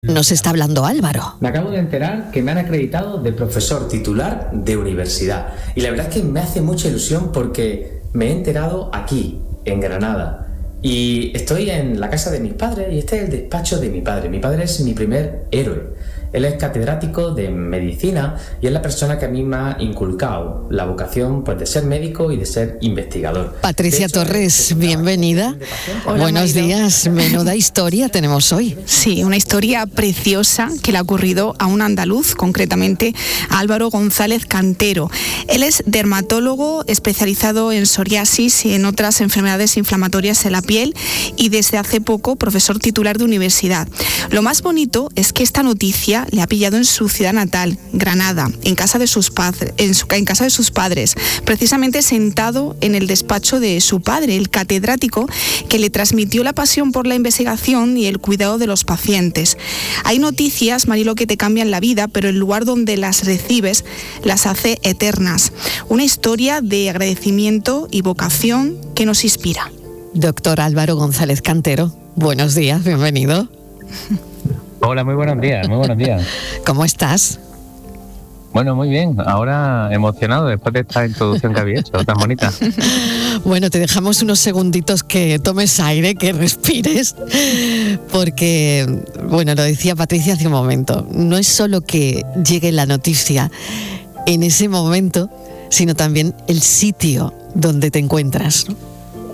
Nos está hablando Álvaro. Me acabo de enterar que me han acreditado de profesor titular de universidad. Y la verdad es que me hace mucha ilusión porque me he enterado aquí, en Granada. Y estoy en la casa de mis padres y este es el despacho de mi padre. Mi padre es mi primer héroe. Él es catedrático de medicina y es la persona que a mí me ha inculcado la vocación, pues, de ser médico y de ser investigador. Patricia Torres, bienvenida. Hola, buenos días. Menuda historia tenemos hoy. Sí, una historia preciosa que le ha ocurrido a un andaluz, concretamente a Álvaro González Cantero. Él es dermatólogo especializado en psoriasis y en otras enfermedades inflamatorias en la piel y desde hace poco profesor titular de universidad. Lo más bonito es que esta noticia le ha pillado en su ciudad natal, Granada, en casa de sus padres, precisamente sentado en el despacho de su padre, el catedrático, que le transmitió la pasión por la investigación y el cuidado de los pacientes. Hay noticias, Marilo, que te cambian la vida, pero el lugar donde las recibes las hace eternas. Una historia de agradecimiento y vocación que nos inspira. Doctor Álvaro González Cantero, buenos días, bienvenido. Hola, muy buenos días, muy buenos días. ¿Cómo estás? Bueno, muy bien. Ahora emocionado después de esta introducción que había hecho, tan bonita. Bueno, te dejamos unos segunditos que tomes aire, que respires, porque, bueno, lo decía Patricia hace un momento, no es solo que llegue la noticia en ese momento, sino también el sitio donde te encuentras, ¿no?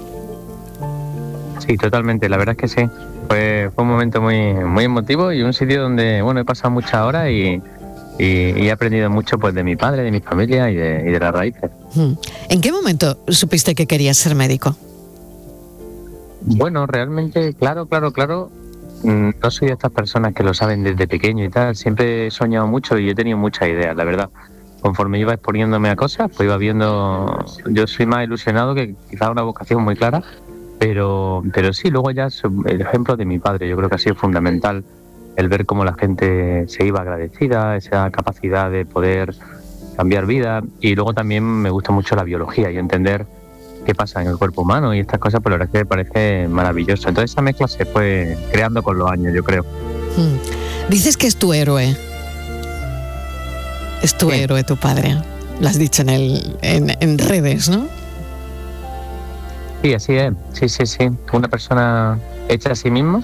Sí, totalmente, la verdad es que sí. Fue un momento muy, muy emotivo y un sitio donde, bueno, he pasado muchas horas y he aprendido mucho, pues, de mi padre, de mi familia y de las raíces. ¿En qué momento supiste que querías ser médico? Bueno, realmente, claro, no soy de estas personas que lo saben desde pequeño y tal. Siempre he soñado mucho y he tenido muchas ideas, la verdad. Conforme iba exponiéndome a cosas, pues iba viendo. Yo soy más ilusionado que quizás una vocación muy clara. Pero sí, luego ya el ejemplo de mi padre, yo creo que ha sido fundamental el ver cómo la gente se iba agradecida, esa capacidad de poder cambiar vida. Y luego también me gusta mucho la biología y entender qué pasa en el cuerpo humano y estas cosas, pues la verdad es que me parece maravilloso. Entonces esa mezcla se fue creando con los años, yo creo. Dices que es tu héroe. Es tu héroe, tu padre. Lo has dicho en redes, ¿no? Sí, así es. Sí. Una persona hecha a sí misma,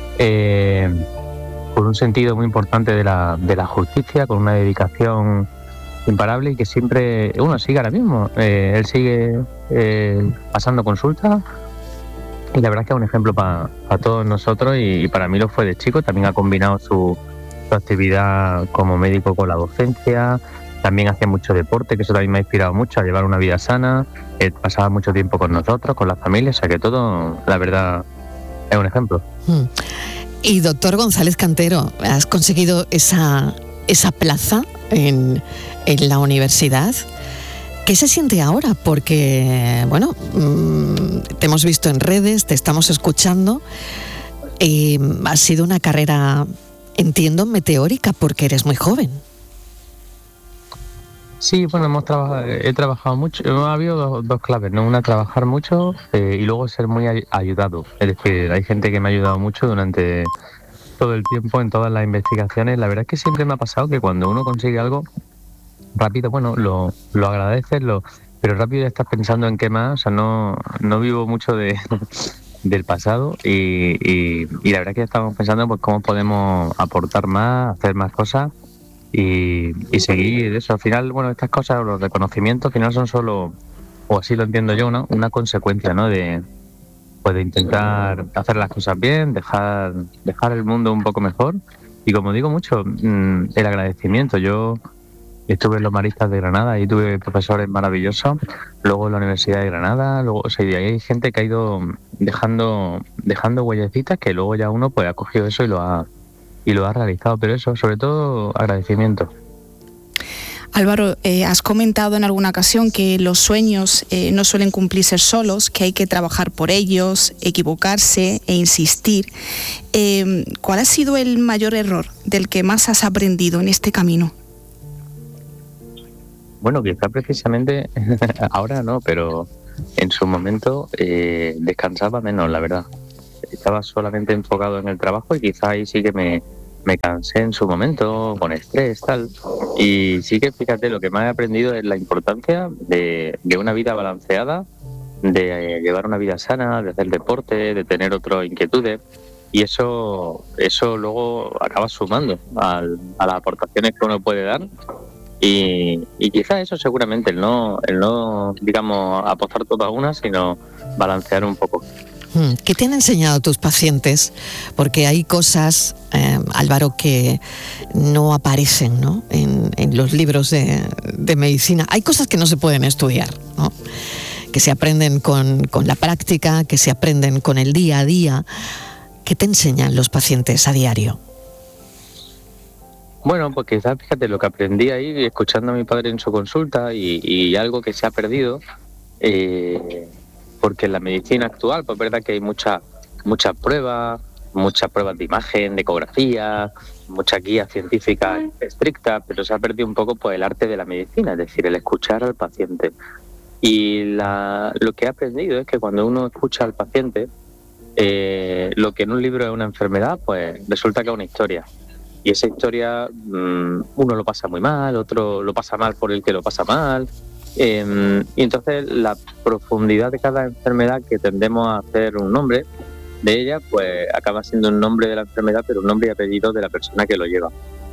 con un sentido muy importante de la justicia, con una dedicación imparable y que siempre, uno sigue ahora mismo. Él sigue pasando consultas y la verdad es que es un ejemplo para todos nosotros y para mí lo fue de chico. También ha combinado su actividad como médico con la docencia. También hacía mucho deporte, que eso también me ha inspirado mucho a llevar una vida sana. Pasaba mucho tiempo con nosotros, con la familia, o sea que todo, la verdad, es un ejemplo. Y doctor González Cantero, ¿has conseguido esa plaza en la universidad? ¿Qué se siente ahora? Porque, bueno, te hemos visto en redes, te estamos escuchando. Ha sido una carrera, entiendo, meteórica porque eres muy joven. Sí, bueno, he trabajado mucho. Ha habido dos claves, ¿no? Una, trabajar mucho y luego ser muy ayudado. Es decir, hay gente que me ha ayudado mucho durante todo el tiempo en todas las investigaciones. La verdad es que siempre me ha pasado que cuando uno consigue algo rápido, bueno, lo agradeces, pero rápido ya estás pensando en qué más. O sea, no vivo mucho del pasado y la verdad es que ya estamos pensando, pues, cómo podemos aportar más, hacer más cosas. Y seguir eso. Al final, bueno, estas cosas, los reconocimientos, al final son solo, o así lo entiendo yo, ¿no? Una consecuencia, ¿no? De intentar hacer las cosas bien, dejar el mundo un poco mejor. Y como digo mucho, el agradecimiento. Yo estuve en los Maristas de Granada y tuve profesores maravillosos. Luego en la Universidad de Granada, luego, o sea, y hay gente que ha ido dejando huellecitas que luego ya uno, pues, ha cogido eso y lo ha realizado, pero eso, sobre todo, agradecimiento. Álvaro, has comentado en alguna ocasión que los sueños no suelen cumplirse solos, que hay que trabajar por ellos, equivocarse e insistir. ¿Cuál ha sido el mayor error del que más has aprendido en este camino? Bueno, quizá precisamente, ahora no, pero en su momento descansaba menos, la verdad. Estaba solamente enfocado en el trabajo y quizá ahí sí que me me cansé en su momento, con estrés, tal. Y sí que fíjate, lo que más he aprendido es la importancia de una vida balanceada, de llevar una vida sana, de hacer deporte, de tener otras inquietudes. Y eso luego acaba sumando a las aportaciones que uno puede dar. Y quizás eso seguramente, el no digamos, apostar todo a una, sino balancear un poco. ¿Qué te han enseñado tus pacientes? Porque hay cosas, Álvaro, que no aparecen, ¿no?, en los libros de medicina. Hay cosas que no se pueden estudiar, ¿no?, que se aprenden con la práctica, que se aprenden con el día a día. ¿Qué te enseñan los pacientes a diario? Bueno, pues quizás, fíjate, lo que aprendí ahí, escuchando a mi padre en su consulta, y algo que se ha perdido, porque en la medicina actual, pues es verdad que hay muchas pruebas de imagen, de ecografía, muchas guías científicas estrictas, pero se ha perdido un poco pues el arte de la medicina, es decir, el escuchar al paciente. Y lo que he aprendido es que cuando uno escucha al paciente, lo que en un libro es una enfermedad, pues resulta que es una historia. Y esa historia, uno lo pasa muy mal, otro lo pasa mal por el que lo pasa mal. Y entonces la profundidad de cada enfermedad, que tendemos a hacer un nombre de ella, pues acaba siendo un nombre de la enfermedad, pero un nombre y apellido de la persona que lo lleva.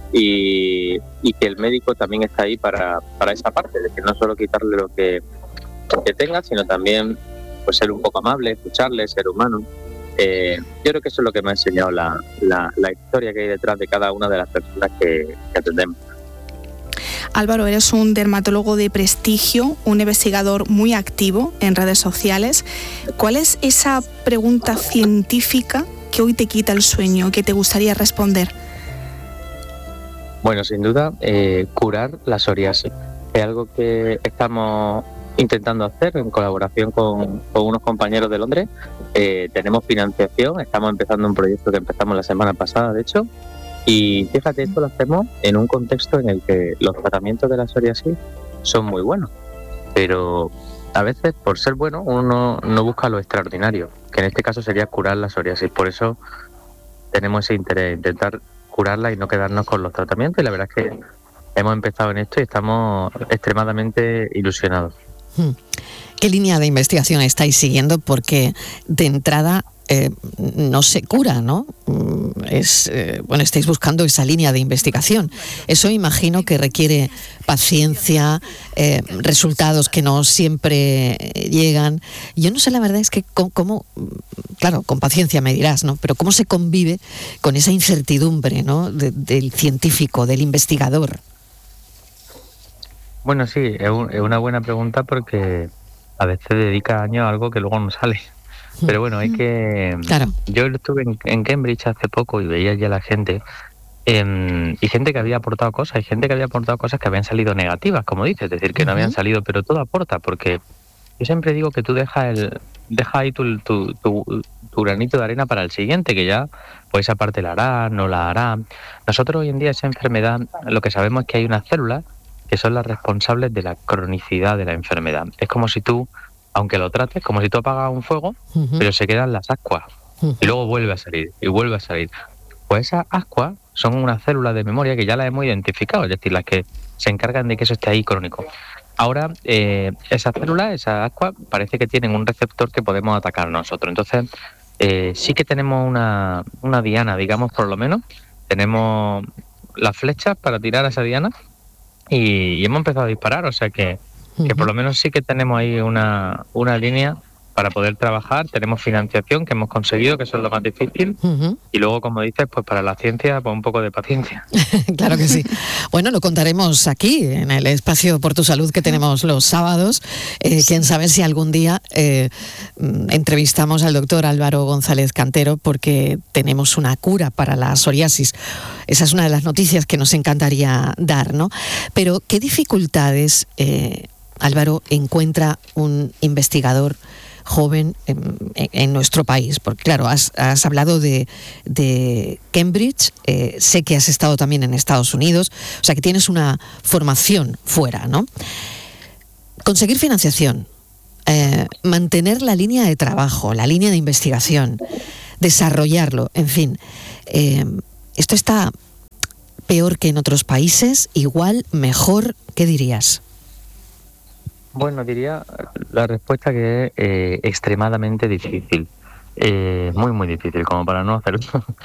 Y que el médico también está ahí para esa parte, de que no solo quitarle lo que tenga, sino también pues ser un poco amable, escucharle, ser humano. Yo creo que eso es lo que me ha enseñado la historia que hay detrás de cada una de las personas que atendemos. Álvaro, eres un dermatólogo de prestigio, un investigador muy activo en redes sociales. ¿Cuál es esa pregunta científica que hoy te quita el sueño, que te gustaría responder? Bueno, sin duda, curar la psoriasis. Es algo que estamos intentando hacer en colaboración con unos compañeros de Londres. Tenemos financiación, estamos empezando un proyecto que empezamos la semana pasada, de hecho. Y fíjate, esto lo hacemos en un contexto en el que los tratamientos de la psoriasis son muy buenos, pero a veces, por ser bueno, uno no busca lo extraordinario, que en este caso sería curar la psoriasis. Por eso tenemos ese interés, intentar curarla y no quedarnos con los tratamientos. Y la verdad es que hemos empezado en esto y estamos extremadamente ilusionados. ¿Qué línea de investigación estáis siguiendo? Porque de entrada no se cura, ¿no? Bueno, estáis buscando esa línea de investigación. Eso imagino que requiere paciencia, resultados que no siempre llegan. Yo no sé, la verdad es que cómo, claro, con paciencia me dirás, ¿no?, pero cómo se convive con esa incertidumbre, ¿no?, del científico, del investigador. Bueno, sí, es una buena pregunta, porque a veces dedica años a algo que luego no sale. Pero bueno, hay que... Claro. Yo estuve en Cambridge hace poco y veía ya la gente, y gente que había aportado cosas, y gente que había aportado cosas que habían salido negativas, como dices, es decir, que no habían salido, pero todo aporta, porque yo siempre digo que tú deja ahí tu granito de arena para el siguiente, que ya, pues esa parte la hará, no la hará. Nosotros hoy en día esa enfermedad, lo que sabemos es que hay unas células que son las responsables de la cronicidad de la enfermedad. Es como si tú, aunque lo trates, como si tú apagas un fuego, pero se quedan las ascuas, y luego vuelve a salir, y vuelve a salir. Pues esas ascuas son unas células de memoria que ya las hemos identificado, es decir, las que se encargan de que eso esté ahí crónico. Ahora, esas células, esas ascuas, parece que tienen un receptor que podemos atacar nosotros. Entonces, sí que tenemos una diana, digamos, por lo menos. Tenemos las flechas para tirar a esa diana, y hemos empezado a disparar, o sea que por lo menos sí que tenemos ahí una línea para poder trabajar. Tenemos financiación que hemos conseguido, que eso es lo más difícil, y luego, como dices, pues para la ciencia, pues un poco de paciencia. Claro que sí. Bueno, lo contaremos aquí, en el espacio Por tu Salud que tenemos los sábados. Quién sabe si algún día entrevistamos al doctor Álvaro González Cantero, porque tenemos una cura para la psoriasis. Esa es una de las noticias que nos encantaría dar, ¿no? Pero, ¿qué dificultades, Álvaro, encuentra un investigador joven en nuestro país? Porque claro, has hablado de Cambridge, sé que has estado también en Estados Unidos, o sea que tienes una formación fuera, ¿no? Conseguir financiación, mantener la línea de trabajo, la línea de investigación, desarrollarlo, en fin, esto está peor que en otros países? ¿Igual? ¿Mejor? ¿Qué dirías? Bueno, diría la respuesta que es extremadamente difícil. Muy, muy difícil, como para no hacerlo.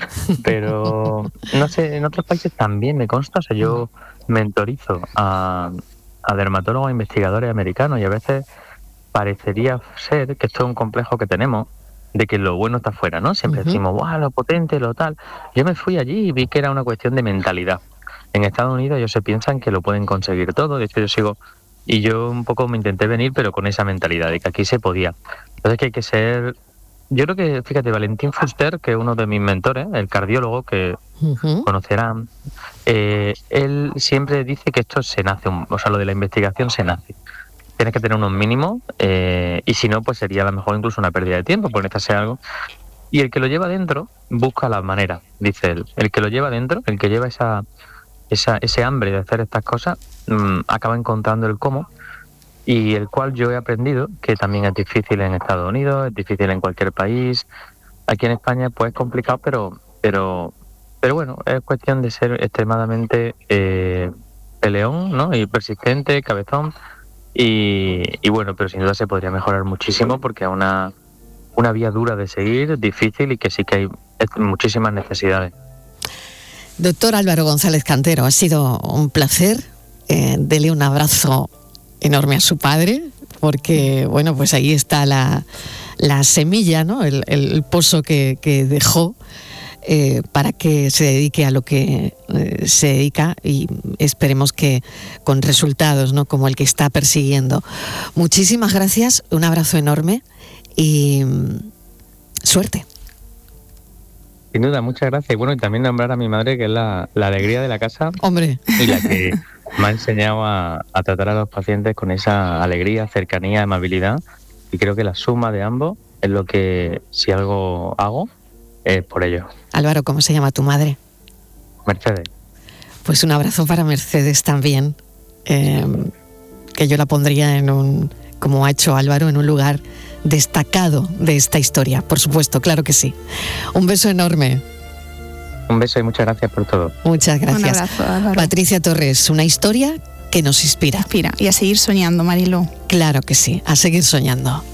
Pero, no sé, en otros países también me consta. O sea, yo mentorizo a dermatólogos e investigadores americanos y a veces parecería ser que esto es un complejo que tenemos de que lo bueno está afuera, ¿no? Siempre decimos, ¡guau, lo potente, lo tal! Yo me fui allí y vi que era una cuestión de mentalidad. En Estados Unidos ellos se piensan que lo pueden conseguir todo. De hecho, yo un poco me intenté venir, pero con esa mentalidad de que aquí se podía. Entonces que hay que ser... Yo creo que, fíjate, Valentín Fuster, que es uno de mis mentores, el cardiólogo que conocerán, él siempre dice que esto se nace, o sea, lo de la investigación se nace. Tienes que tener unos mínimos y si no, pues sería a lo mejor incluso una pérdida de tiempo, por hacer algo. Y el que lo lleva dentro busca la manera, dice él. El que lo lleva dentro, el que lleva ese hambre de hacer estas cosas, acaba encontrando el cómo, y el cual yo he aprendido que también es difícil en Estados Unidos, es difícil en cualquier país. Aquí en España pues es complicado, pero bueno, es cuestión de ser extremadamente peleón, ¿no? Y persistente, cabezón, y bueno, pero sin duda se podría mejorar muchísimo porque es una vía dura de seguir, difícil, y que sí que hay muchísimas necesidades. Doctor Álvaro González Cantero, ha sido un placer. Dele un abrazo enorme a su padre, porque bueno, pues ahí está la semilla, ¿no? El pozo que dejó para que se dedique a lo que se dedica, y esperemos que con resultados, ¿no?, como el que está persiguiendo. Muchísimas gracias, un abrazo enorme y suerte. Sin duda, muchas gracias. Y bueno, y también nombrar a mi madre, que es la alegría de la casa. Hombre. Y la que me ha enseñado a tratar a los pacientes con esa alegría, cercanía, amabilidad. Y creo que la suma de ambos es lo que, si algo hago, es por ello. Álvaro, ¿cómo se llama tu madre? Mercedes. Pues un abrazo para Mercedes también, que yo la pondría como ha hecho Álvaro, en un lugar destacado de esta historia, por supuesto, claro que sí. Un beso enorme. Un beso y muchas gracias por todo. Muchas gracias. Un abrazo, Álvaro. Patricia Torres, una historia que nos inspira. Y a seguir soñando, Mariló. Claro que sí, a seguir soñando.